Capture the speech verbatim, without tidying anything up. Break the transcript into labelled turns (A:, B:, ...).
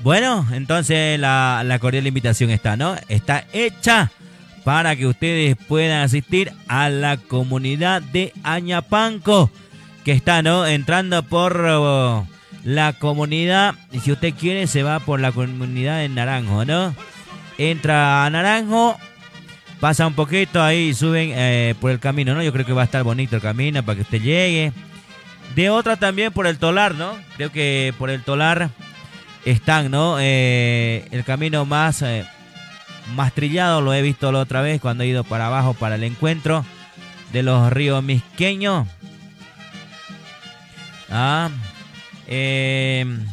A: Bueno, entonces la, la cordial invitación está, ¿no? Está hecha para que ustedes puedan asistir a la comunidad de Añapanco, que está, ¿no? Entrando por uh, la comunidad, y si usted quiere se va por la comunidad de Naranjo, ¿no? Entra a Naranjo, pasa un poquito ahí, suben eh, por el camino, ¿no? Yo creo que va a estar bonito el camino para que usted llegue. De otra también por el Tolar, ¿no? Creo que por el Tolar están, ¿no? Eh, el camino más, eh, más trillado, lo he visto la otra vez cuando he ido para abajo para el encuentro de los ríos misqueños. Ah, eh,